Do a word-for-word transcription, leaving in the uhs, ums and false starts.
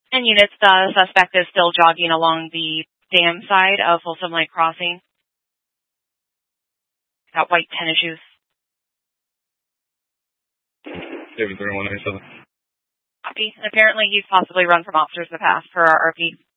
And units, the suspect is still jogging along the dam side of Folsom Lake Crossing. Got white tennis shoes. seven three one nine seven. Copy. And apparently he's possibly run from officers in the past per our R P.